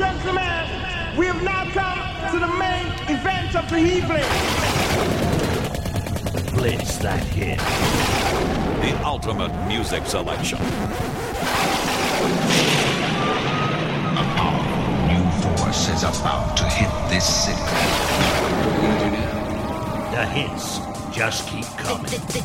gentlemen, we have now come to the main event of the evening. Blitz that hit. The ultimate music selection. A powerful new force is about to hit this city. What are you gonna do now? The hits just keep coming.